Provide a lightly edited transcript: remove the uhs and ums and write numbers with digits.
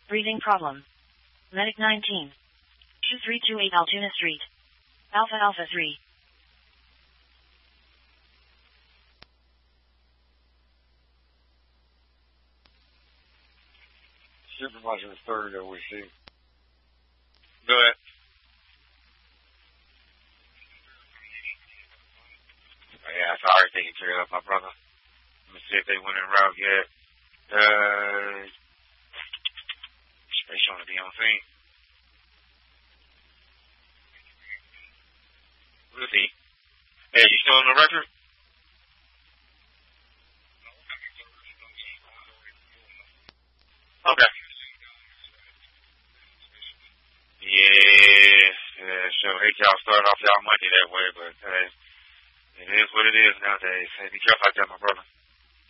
Breathing problem. Medic 19. 2328 Altoona Street. Alpha Alpha 3. Supervisor 3rd OEC. Go ahead. Yeah, it's already taken care of, my brother. Let me see if they went en route yet. They showing to be on scene. We'll see. Hey, you still on the record? Okay. Yeah, so hate y'all start off y'all Monday that way, but it is what it is nowadays. Hey, be careful out there, my brother.